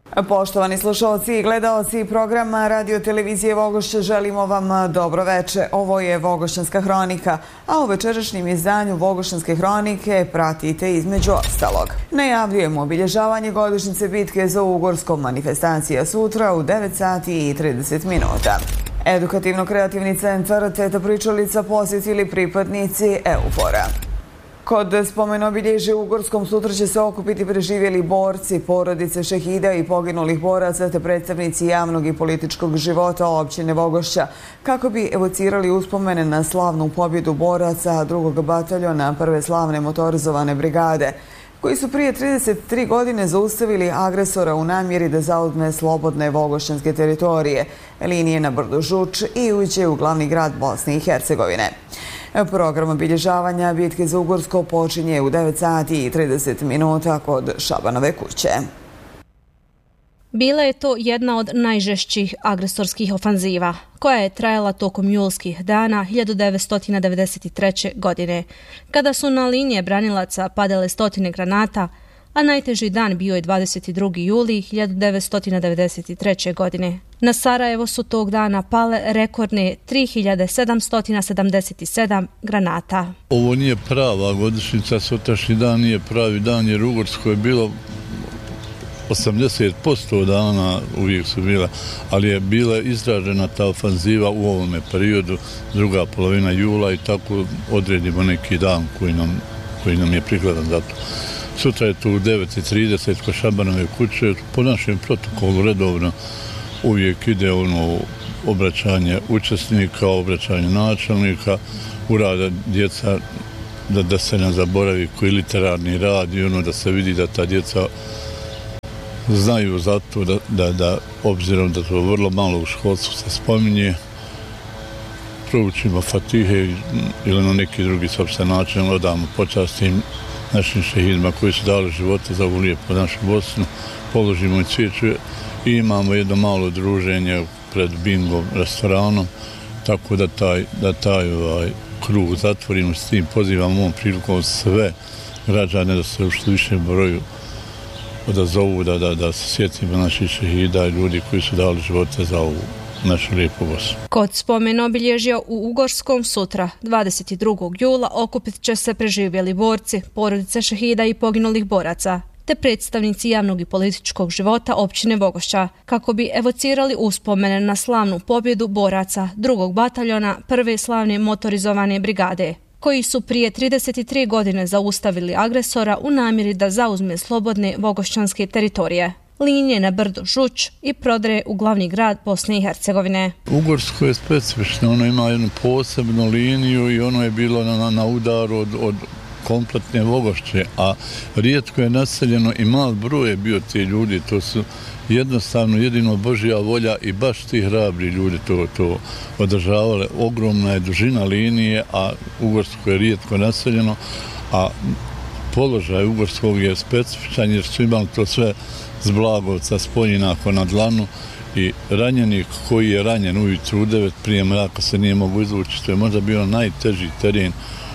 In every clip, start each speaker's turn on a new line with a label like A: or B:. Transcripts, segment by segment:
A: Poštovani slušalci i gledaoci programa Radio Televizije Vogošće, želimo vam dobro veče. Ovo je Vogošćanska hronika, a u večerašnjem izdanju Vogošćanske hronike pratite između ostalog. Najavljujemo obilježavanje godišnjice bitke za Ugorskom, manifestacija sutra u 9 sati i 30 minuta. Edukativno-kreativni centar Teta Pričalica posjetili pripadnici EUFOR-a. Kod spomen-obilježja u Ugorskom sutra će se okupiti preživjeli borci, porodice šehida i poginulih boraca te predstavnici javnog i političkog života općine Vogošća kako bi evocirali uspomene na slavnu pobjedu boraca 2. bataljona 1. slavne motorizovane brigade, koji su prije 33 godine zaustavili agresora u namjeri da zauzme slobodne vogošćanske teritorije, linije na brdu Žuč i uđe u glavni grad Bosne i Hercegovine. Program obilježavanja bitke za Ugorsko počinje u 9 sati i 30 minuta kod Šabanove kuće.
B: Bila je to jedna od najžešćih agresorskih ofanziva, koja je trajala tokom julskih dana 1993. godine, kada su na linije branilaca padale stotine granata, a najteži dan bio je 22. juli 1993. godine. Na Sarajevo su tog dana pale rekordne 3777 granata.
C: Ovo nije prava godišnjica, sutrašnji dan nije pravi dan, jer Ugorsko je bilo 80% dana uvijek su bila, ali je bila izražena ta ofanziva u ovome periodu, druga polovina jula, i tako odredimo neki dan koji nam je prikladan za to. Sutra je tu u 9:30 kod Šabanove kuće. Po našem protokolu redovno uvijek ide obraćanje učesnika, obraćanje načelnika, urada djeca, da se ne zaboravi koji literarni rad i da se vidi da ta djeca znaju za to, da obzirom da to vrlo malo u školstvu se spominje, proučimo Fatihe ili na neki drugi sopstven način odamo počast tim našim šehidima koji su dali živote za ovu lijepu našu Bosnu, položimo i cvijeću i imamo jedno malo druženje pred Bingom restoranom, tako da taj krug zatvorimo. S tim pozivam ovom prilikom sve građane da se u što više broju odazovu, da se sjetimo naših šehida i ljudi koji su dali živote za ovu našu lijepu Bosnu.
B: Kod spomen obilježja u Ugorskom sutra, 22. jula, okupit će se preživjeli borci, porodice šehida i poginulih boraca, te predstavnici javnog i političkog života općine Vogošća, kako bi evocirali uspomene na slavnu pobjedu boraca 2. bataljona 1. slavne motorizovane brigade, koji su prije 33 godine zaustavili agresora u namjeri da zauzme slobodne vogošćanske teritorije, linije na brdu Žuč i prodre u glavni grad Bosne i Hercegovine.
C: Ugorsko je specifično, ono ima jednu posebnu liniju i ono je bilo na udaru od kompletne Vogošće, a rijetko je naseljeno i mal broj je bio ti ljudi, to su jednostavno jedino Božja volja i baš ti hrabri ljudi to održavale. Ogromna je dužina linije, a Ugorsko je rijetko naseljeno, a položaj Ugorskog je specifičan jer su imali to sve s Blagovca, s Poljinako na dlanu, i ranjenik koji je ranjen ujutru u 9 prije mraka se nije mogu izvući. To je možda bio najteži teren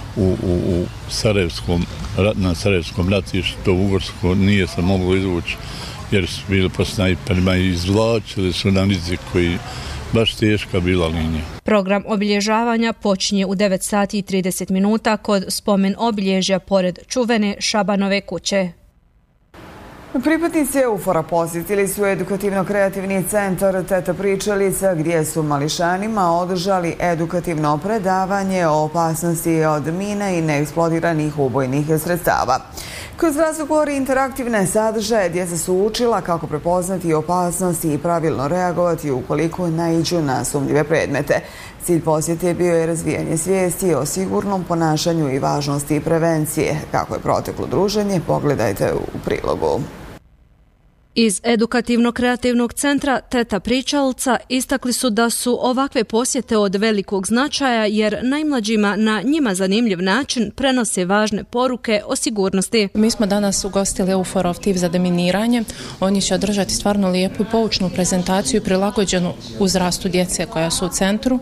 C: na Sarajevskom ratištu. To Ugorsko nije se moglo izvući jer su bili po snajperima i izvlačili su na rizik koji baš teška bila linija.
B: Program obilježavanja počinje u 9 sati i 30 minuta kod spomen obilježja pored čuvene Šabanove kuće.
A: Pripadnici EUFOR-a posjetili su edukativno-kreativni centar Teta Pričalica, gdje su mališanima održali edukativno predavanje o opasnosti od mina i neeksplodiranih ubojnih sredstava. Kroz razgovor i interaktivne sadržaje djeca su učila kako prepoznati opasnosti i pravilno reagovati ukoliko naiđu na sumnjive predmete. Cilj posjete bio je razvijanje svijesti o sigurnom ponašanju i važnosti prevencije. Kako je proteklo druženje, pogledajte u prilogu.
B: Iz edukativno-kreativnog centra Teta Pričalica istakli su da su ovakve posjete od velikog značaja jer najmlađima na njima zanimljiv način prenose važne poruke o sigurnosti.
D: Mi smo danas ugostili EUFOR-ov tim za deminiranje. Oni će održati stvarno lijepu i poučnu prezentaciju prilagođenu uzrastu djece koja su u centru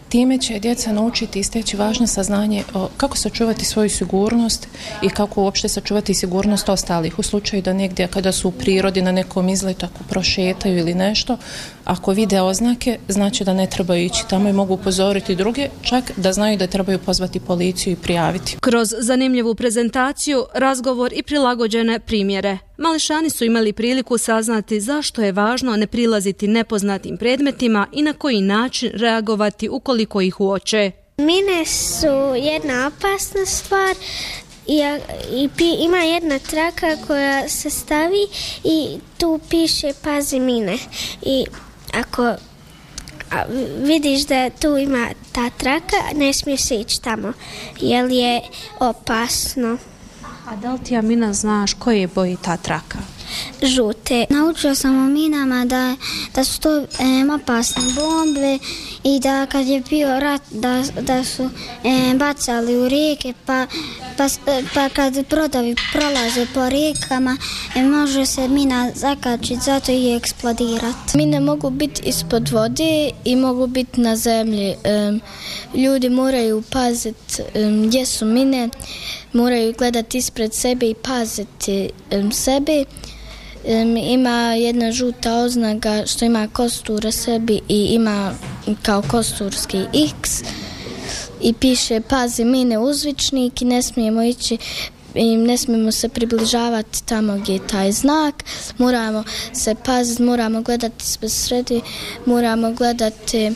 D: Time će djeca naučiti i steći važno saznanje o kako sačuvati svoju sigurnost i kako uopšte sačuvati sigurnost ostalih. U slučaju da negdje kada su u prirodi na nekom izletu ako prošetaju ili nešto, ako vide oznake, znači da ne trebaju ići tamo i mogu upozoriti druge, čak da znaju da trebaju pozvati policiju i prijaviti.
B: Kroz zanimljivu prezentaciju, razgovor i prilagođene primjere, mališani su imali priliku saznati zašto je važno ne prilaziti nepoznatim predmetima i na koji način reagovati ukoliko ih uoče.
E: Mine su jedna opasna stvar i ima jedna traka koja se stavi i tu piše pazi mine. I ako vidiš da tu ima ta traka, ne smiješ ići tamo jer je opasno.
B: A da li ti, Amina, znaš koje boji ta traka?
E: Žute.
F: Naučio sam o minama da su to opasne bombe i da kad je bio rat da su bacali u rijeke pa kad brodovi prolaze po rijekama može se mina zakačiti zato i eksplodirati.
G: Mine mogu biti ispod vode i mogu biti na zemlji. Ljudi moraju paziti gdje su mine, moraju gledati ispred sebe i paziti sebe. Ima jedna žuta oznaka što ima kostur u sebi i ima kao kosturski X i piše pazi mine uzvičnik i ne smijemo ići i ne smijemo se približavati tamo gdje je taj znak. Moramo se paziti, moramo gledati sve sredi, moramo gledati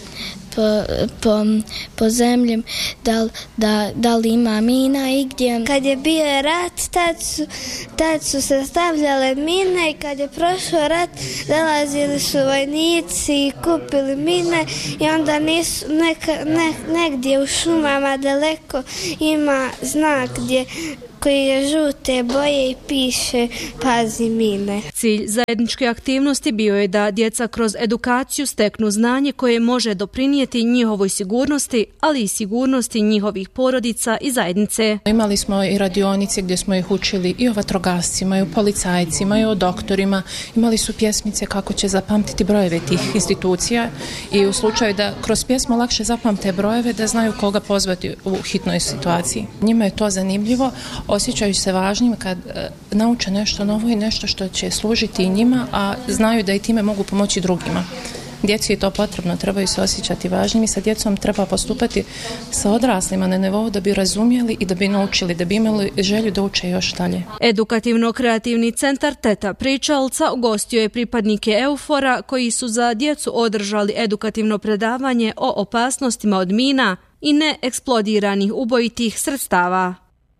G: po zemlji da li ima mina i gdje.
E: Kad je bio rat, tad su se stavljale mine i kad je prošao rat, dolazili su vojnici i kupili mine i onda nisu negdje u šumama daleko ima znak koji je žute boje i piše pazi mine.
B: Cilj zajedničke aktivnosti bio je da djeca kroz edukaciju steknu znanje koje može doprinijeti njihovoj sigurnosti, ali i sigurnosti njihovih porodica i zajednice.
D: Imali smo i radionice gdje smo ih učili i o vatrogascima, i o policajcima, i o doktorima. Imali su pjesmice kako će zapamtiti brojeve tih institucija i u slučaju da kroz pjesmu lakše zapamte brojeve, da znaju koga pozvati u hitnoj situaciji. Njima je to zanimljivo. Osjećaju se važnim kad nauče nešto novo i nešto što će služiti i njima, a znaju da i time mogu pomoći drugima. Djeci je to potrebno, trebaju se osjećati važnim i sa djecom treba postupati sa odraslima na nivou da bi razumjeli i da bi naučili, da bi imali želju da uče još dalje.
B: Edukativno-kreativni centar Teta Pričalca ugostio je pripadnike EUFOR-a koji su za djecu održali edukativno predavanje o opasnostima od mina i neeksplodiranih ubojitih sredstava.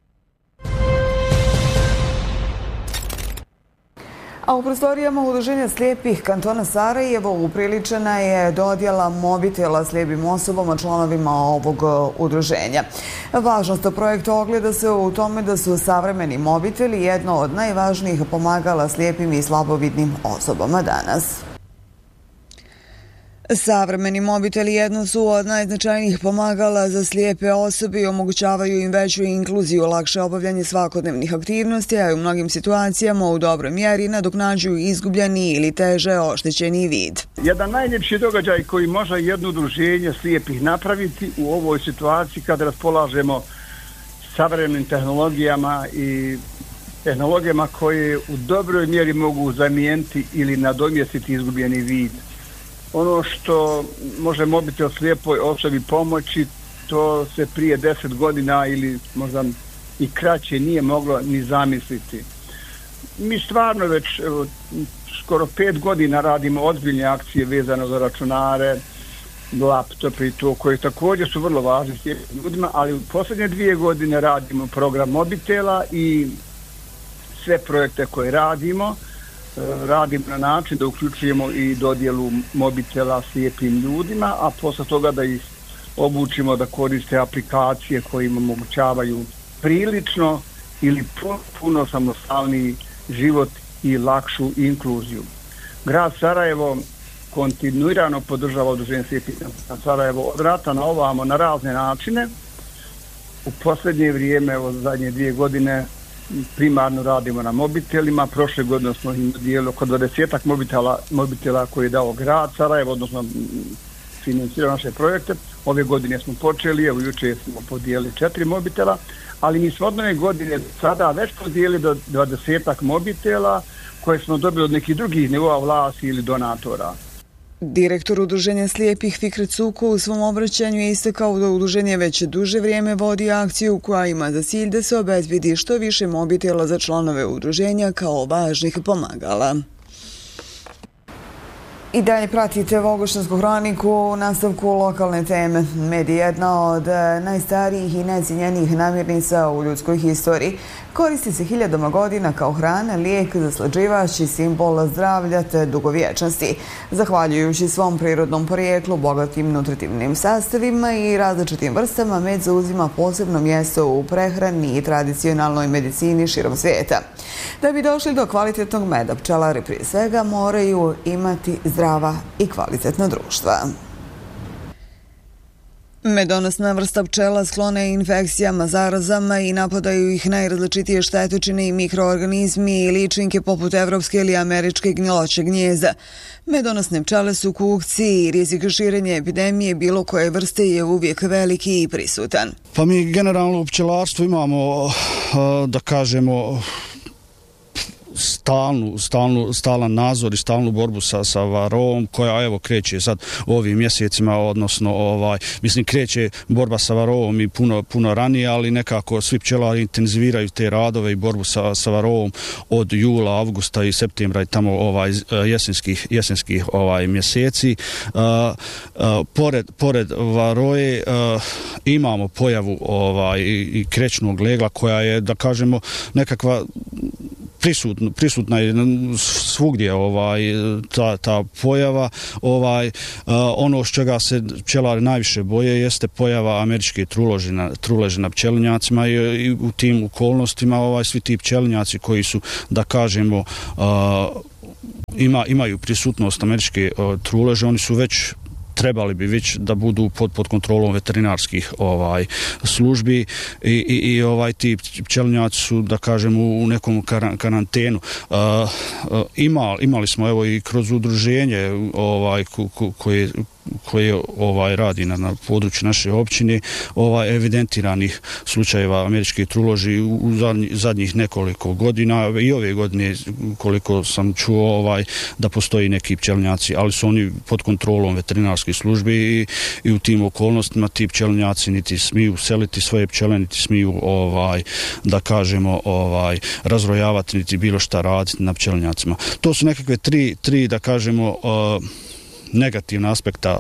A: A u prostorijama Udruženja slijepih kantona Sarajevo upriličena je dodjela mobitela slijepim osobama članovima ovog udruženja. Važnost projekta ogleda se u tome da su savremeni mobiteli jedno od najvažnijih pomagala slijepim i slabovidnim osobama danas. Savremeni mobiteli jedno su od najznačajnijih pomagala za slijepe osobe i omogućavaju im veću inkluziju, lakše obavljanje svakodnevnih aktivnosti, a u mnogim situacijama u dobroj mjeri nadoknađuju izgubljeni ili teže oštećeni vid.
H: Jedan najljepši događaj koji može jedno udruženje slijepih napraviti u ovoj situaciji kada raspolažemo savremenim tehnologijama i tehnologijama koje u dobroj mjeri mogu zamijeniti ili nadomjestiti izgubljeni vid. Ono što može mobitel slijepoj osobi pomoći, to se prije 10 godina ili možda i kraće nije moglo ni zamisliti. Mi stvarno već skoro 5 godina radimo ozbiljne akcije vezano za računare, laptope i to, koje također su vrlo važni ljudima, ali u posljednje 2 godine radimo program mobitela i sve projekte koje radimo na način da uključujemo i dodjelu mobitela slijepim ljudima, a posle toga da ih obučimo da koriste aplikacije koje im omogućavaju prilično ili puno samostalniji život i lakšu inkluziju. Grad Sarajevo kontinuirano podržava udruženje slijepih kantona Sarajevo od rata na ovamo na razne načine. U posljednje vrijeme, zadnje 2 godine, primarno radimo na mobitelima. Prošle godine smo im dijelili oko 20 mobitela koje je dao grad Sarajevo, odnosno financirao naše projekte. Ove godine smo počeli, evo juče smo podijelili 4 mobitela, ali mi smo od nove godine sada već podijelili do 20 mobitela koje smo dobili od nekih drugih nivoa vlasti ili donatora.
A: Direktor Udruženja slijepih Fikret Suko u svom obraćanju je istakao da udruženje već duže vrijeme vodi akciju koja ima za cilj da se obezbedi što više mobitela za članove udruženja kao važnih pomagala. I dalje pratite Vogošćansku hroniku u nastavku lokalne teme. Med je jedna od najstarijih i najcijenjenijih namirnica u ljudskoj historiji. Koristi se hiljadama godina kao hrana, lijek, zaslađivač i simbol zdravlja te dugovječnosti. Zahvaljujući svom prirodnom porijeklu, bogatim nutritivnim sastavima i različitim vrstama, med zauzima posebno mjesto u prehrani i tradicionalnoj medicini širom svijeta. Da bi došli do kvalitetnog meda, pčelari prije svega moraju imati zdrava i kvalitetna društva. Medonosna vrsta pčela sklona je infekcijama, zarazama i napadaju ih najrazličitije štetočine i mikroorganizmi i ličinke poput evropske ili američke gnjeloće gnijezda. Medonosne pčele su kukci i rizik širenja epidemije bilo koje vrste je uvijek veliki i prisutan.
I: Pa mi generalno u pčelarstvu imamo, da kažemo, stalan nadzor i stalnu borbu sa varoom koja evo kreće sad ovim mjesecima, odnosno mislim kreće borba sa varoom i puno ranije, ali nekako svi pčelari intenziviraju te radove i borbu sa varoom od jula, avgusta i septembra i tamo jesenskih mjeseci. Pored varoje imamo pojavu i krećnog legla koja je, da kažemo, nekakva prisutna je svugdje ta pojava. Ono s čega se pčelari najviše boje jeste pojava američke truleže na pčelinjacima i u tim okolnostima svi ti pčelinjaci koji su, da kažemo, imaju prisutnost američke truleže, oni su već trebali bi već da budu pod kontrolom veterinarskih službi i ti pčelinjaci su, da kažem, u nekom karantenu. Imali smo evo i kroz udruženje koje radi na području naše općine evidentiranih slučajeva američkih truloži u zadnjih nekoliko godina i ove godine koliko sam čuo da postoji neki pčelinjaci, ali su oni pod kontrolom veterinarskih službi i u tim okolnostima ti pčelinjaci niti smiju seliti svoje pčele, niti smiju da kažemo razrojavati niti bilo šta raditi na pčelinjacima. To su nekakve tri da kažemo negativna aspekta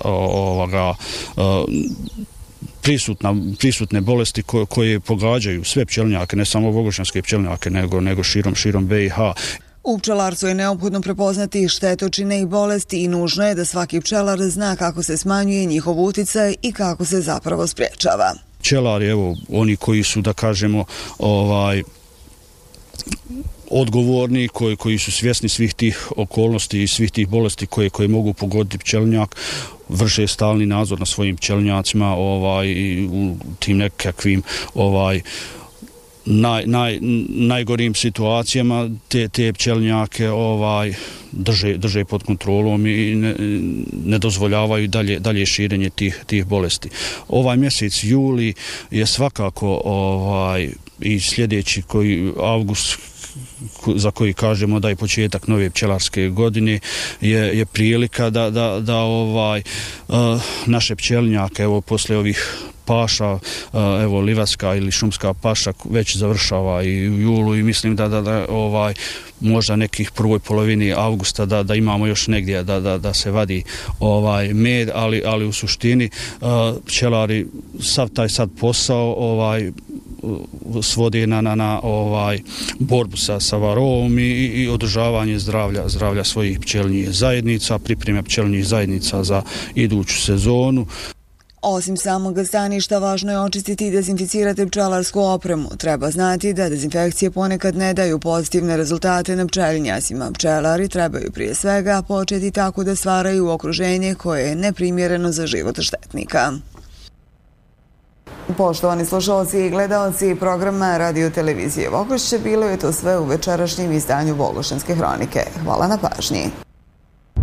I: prisutne bolesti koje pogađaju sve pčelinjake, ne samo vogošćanske pčelinjake, nego širom BiH.
A: U pčelarstvu je neophodno prepoznati štetočine i bolesti i nužno je da svaki pčelar zna kako se smanjuje njihov uticaj i kako se zapravo sprječava.
I: Pčelari, evo, oni koji su, da kažemo, odgovorni, koji su svjesni svih tih okolnosti i svih tih bolesti koje mogu pogoditi pčelinjak, vrše stalni nadzor na svojim pčelinjacima i u tim nekakvim najgorim situacijama te pčelinjake drže pod kontrolom i ne dozvoljavaju dalje širenje tih bolesti. Ovaj mjesec juli je svakako i sljedeći avgust, za koji kažemo da je početak nove pčelarske godine, je prilika da naše pčelinjake, evo, poslije ovih paša, evo, livarska ili šumska paša već završava i u julu i mislim da možda nekih prvoj polovini avgusta da imamo još negdje da se vadi med, ali u suštini pčelari sav taj sad posao svodi na borbu sa varoom i održavanje zdravlja svojih pčelinjih zajednica, pripreme pčelinjih zajednica za iduću sezonu.
A: Osim samog staništa, važno je očistiti i dezinficirati pčelarsku opremu. Treba znati da dezinfekcije ponekad ne daju pozitivne rezultate na pčelinjacima. Pčelari trebaju prije svega početi tako da stvaraju okruženje koje je neprimjereno za život štetnika. Poštovani slušalci i gledalci programa Radio Televizije Vogošće, bilo je to sve u večerašnjem izdanju Vogošćanske hronike. Hvala na pažnji.